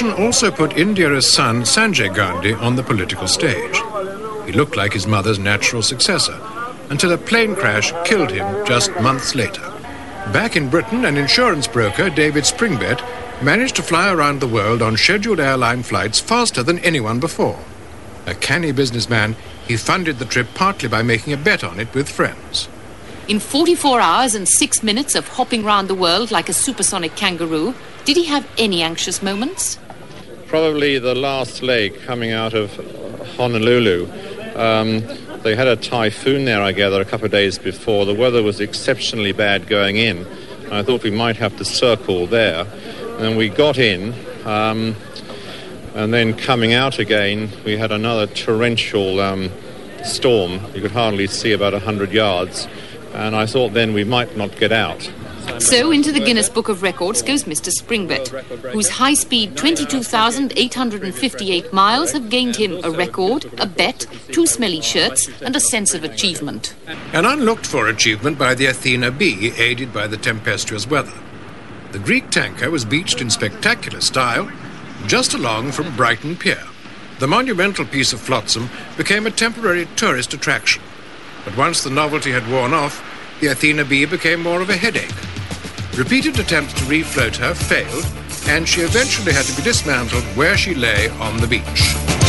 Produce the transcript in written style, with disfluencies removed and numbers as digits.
action also put Indira's son Sanjay Gandhi on the political stage. He looked like his mother's natural successor, until a plane crash killed him just months later. Back in Britain, an insurance broker, David Springbett, managed to fly around the world on scheduled airline flights faster than anyone before. A canny businessman, he funded the trip partly by making a bet on it with friends. In 44 hours and 6 minutes of hopping round the world like a supersonic kangaroo, did he have any anxious moments? Probably the last leg coming out of Honolulu. They had a typhoon there, I gather, a couple of days before. The weather was exceptionally bad going in. I thought we might have to circle there. And we got in, and then coming out again, we had another torrential storm. You could hardly see about 100 yards. And I thought then we might not get out. So into the Guinness Book of Records goes Mr. Springbett, whose high-speed 22,858 miles have gained him a record, a bet, 2 smelly shirts and a sense of achievement. An unlooked-for achievement by the Athena B, aided by the tempestuous weather. The Greek tanker was beached in spectacular style just along from Brighton Pier. The monumental piece of flotsam became a temporary tourist attraction. But once the novelty had worn off, the Athena B became more of a headache. Repeated attempts to refloat her failed, and she eventually had to be dismantled where she lay on the beach.